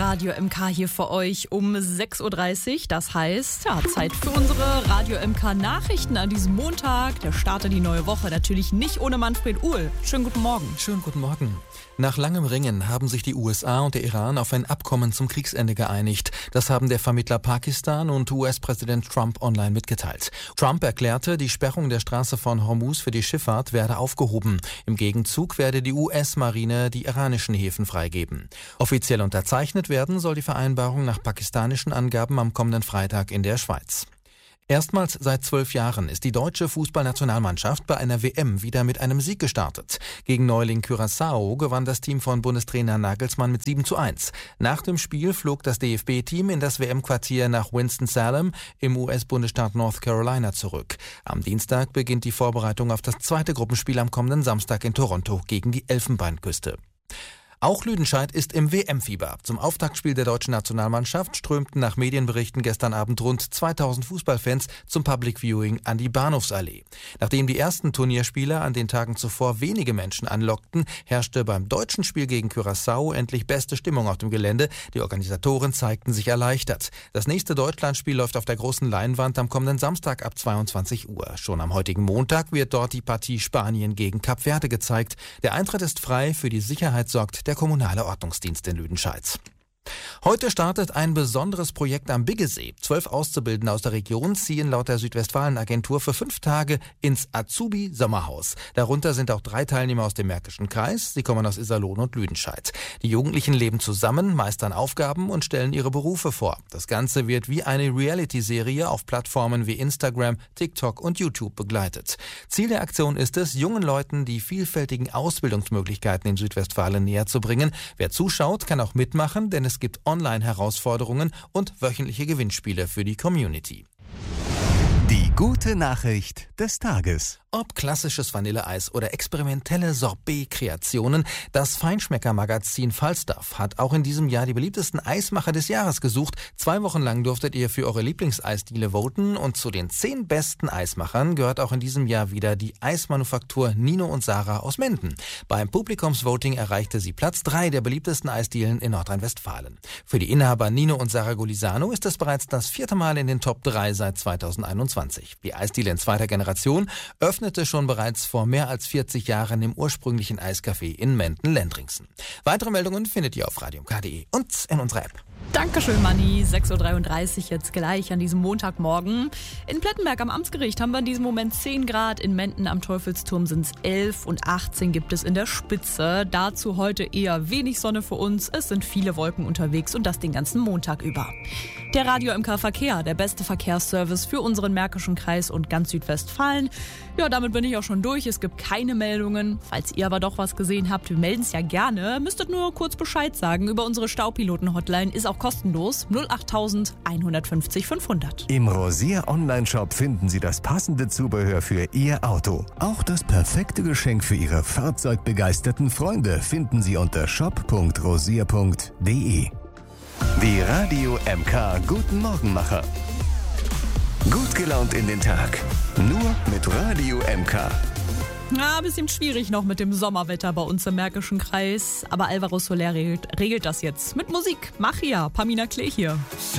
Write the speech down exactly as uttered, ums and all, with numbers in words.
Radio M K hier für euch um sechs Uhr dreißig. Das heißt, ja, Zeit für unsere Radio M K Nachrichten an diesem Montag. Der Start in die neue Woche natürlich nicht ohne Manfred Uhl. Schönen guten Morgen. Schönen guten Morgen. Nach langem Ringen haben sich die U S A und der Iran auf ein Abkommen zum Kriegsende geeinigt. Das haben der Vermittler Pakistan und U S-Präsident Trump online mitgeteilt. Trump erklärte, die Sperrung der Straße von Hormuz für die Schifffahrt werde aufgehoben. Im Gegenzug werde die U S-Marine die iranischen Häfen freigeben. Offiziell unterzeichnet werden soll die Vereinbarung nach pakistanischen Angaben am kommenden Freitag in der Schweiz. Erstmals seit zwölf Jahren ist die deutsche Fußballnationalmannschaft bei einer W M wieder mit einem Sieg gestartet. Gegen Neuling Curaçao gewann das Team von Bundestrainer Nagelsmann mit sieben zu eins. Nach dem Spiel flog das D F B-Team in das W M-Quartier nach Winston-Salem im U S-Bundesstaat North Carolina zurück. Am Dienstag beginnt die Vorbereitung auf das zweite Gruppenspiel am kommenden Samstag in Toronto gegen die Elfenbeinküste. Auch Lüdenscheid ist im W M-Fieber. Zum Auftaktspiel der deutschen Nationalmannschaft strömten nach Medienberichten gestern Abend rund zweitausend Fußballfans zum Public Viewing an die Bahnhofsallee. Nachdem die ersten Turnierspiele an den Tagen zuvor wenige Menschen anlockten, herrschte beim deutschen Spiel gegen Curaçao endlich beste Stimmung auf dem Gelände. Die Organisatoren zeigten sich erleichtert. Das nächste Deutschlandspiel läuft auf der großen Leinwand am kommenden Samstag ab zweiundzwanzig Uhr. Schon am heutigen Montag wird dort die Partie Spanien gegen Kap Verde gezeigt. Der Eintritt ist frei, für die Sicherheit sorgt der kommunale Ordnungsdienst in Lüdenscheid. Heute startet ein besonderes Projekt am Biggesee. Zwölf Auszubildende aus der Region ziehen laut der Südwestfalen-Agentur für fünf Tage ins Azubi-Sommerhaus. Darunter sind auch drei Teilnehmer aus dem Märkischen Kreis. Sie kommen aus Iserlohn und Lüdenscheid. Die Jugendlichen leben zusammen, meistern Aufgaben und stellen ihre Berufe vor. Das Ganze wird wie eine Reality-Serie auf Plattformen wie Instagram, TikTok und YouTube begleitet. Ziel der Aktion ist es, jungen Leuten die vielfältigen Ausbildungsmöglichkeiten in Südwestfalen näher zu bringen. Wer zuschaut, kann auch mitmachen, denn es gibt Online-Herausforderungen und wöchentliche Gewinnspiele für die Community. Die gute Nachricht des Tages. Ob klassisches Vanilleeis oder experimentelle Sorbet-Kreationen, das Feinschmecker-Magazin Falstaff hat auch in diesem Jahr die beliebtesten Eismacher des Jahres gesucht. Zwei Wochen lang durftet ihr für eure Lieblingseisdiele voten und zu den zehn besten Eismachern gehört auch in diesem Jahr wieder die Eismanufaktur Nino und Sarah aus Menden. Beim Publikumsvoting erreichte sie Platz drei der beliebtesten Eisdielen in Nordrhein-Westfalen. Für die Inhaber Nino und Sarah Golisano ist es bereits das vierte Mal in den Top drei seit zweitausendeinundzwanzig. Die Eisdiele in zweiter Generation öffnete schon bereits vor mehr als vierzig Jahren im ursprünglichen Eiscafé in Menden-Lendringsen. Weitere Meldungen findet ihr auf radio m k punkt de und in unserer App. Dankeschön, Manni. sechs Uhr dreiunddreißig jetzt gleich an diesem Montagmorgen. In Plettenberg am Amtsgericht haben wir in diesem Moment zehn Grad. In Menden am Teufelsturm sind es elf und achtzehn gibt es in der Spitze. Dazu heute eher wenig Sonne für uns. Es sind viele Wolken unterwegs und das den ganzen Montag über. Der Radio M K Verkehr, der beste Verkehrsservice für unseren Märkischen Kreis und ganz Südwestfalen. Ja, damit bin ich auch schon durch. Es gibt keine Meldungen. Falls ihr aber doch was gesehen habt, wir melden es ja gerne. Müsstet nur kurz Bescheid sagen über unsere Staupiloten-Hotline. Ist auch kostenlos. null acht eins fünf null fünf hundert. Im Rosier Online-Shop finden Sie das passende Zubehör für Ihr Auto. Auch das perfekte Geschenk für Ihre fahrzeugbegeisterten Freunde finden Sie unter shop punkt rosier punkt de. Die Radio M K Guten Morgenmacher. Gut gelaunt in den Tag. Nur mit Radio M K. Ja, ein bisschen schwierig noch mit dem Sommerwetter bei uns im Märkischen Kreis. Aber Alvaro Soler regelt, regelt das jetzt mit Musik. Machia, Pamina Klee hier.